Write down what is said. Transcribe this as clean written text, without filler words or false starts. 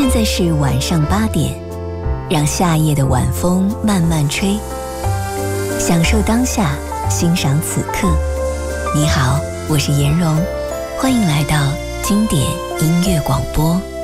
现在是晚上8点，让夏夜的晚风慢慢吹，享受当下，欣赏此刻。你好，我是颜蓉，欢迎来到经典音乐广播。